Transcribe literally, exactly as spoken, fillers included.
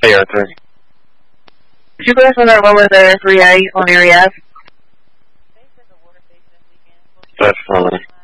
Hey, Arthur. Did you guys on that one with the three A on Area F? Definitely.